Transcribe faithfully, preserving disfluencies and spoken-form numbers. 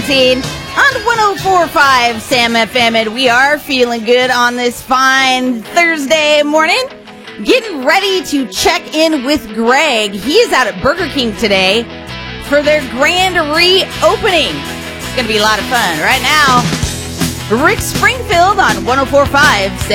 Dancing on one oh four point five Sam F M, and we are feeling good on this fine Thursday morning. Getting ready to check in with Greg. He is out at Burger King today for their grand reopening. It's going to be a lot of fun. Right now, Rick Springfield on one oh four point five Sam